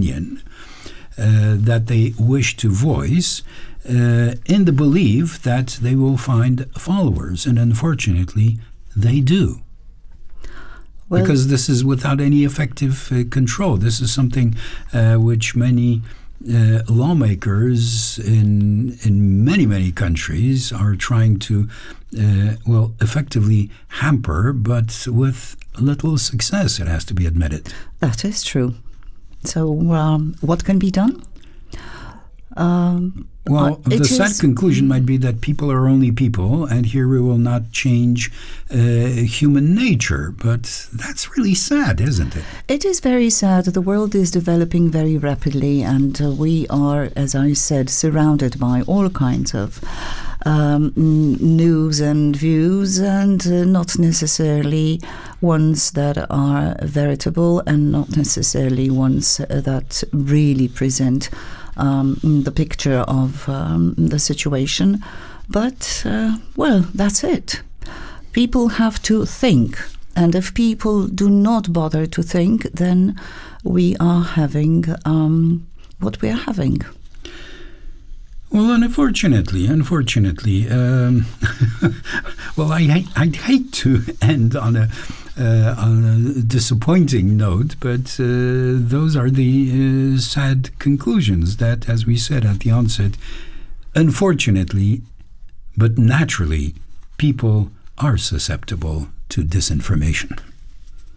opinion that they wish to voice in the belief that they will find followers. And unfortunately, they do. Well, because this is without any effective control. This is something which many lawmakers in many countries are trying to effectively hamper, but with little success, it has to be admitted. That is true. So what can be done? The sad conclusion might be that people are only people, and here we will not change human nature. But that's really sad, isn't it? It is very sad. The world is developing very rapidly, and we are, as I said, surrounded by all kinds of news and views, and not necessarily ones that are veritable, and not necessarily ones that really present the picture of the situation. But, that's it. People have to think. And if people do not bother to think, then we are having what we are having. Well, unfortunately, I'd hate to end on a disappointing note, but those are the sad conclusions that, as we said at the onset, unfortunately, but naturally, people are susceptible to disinformation.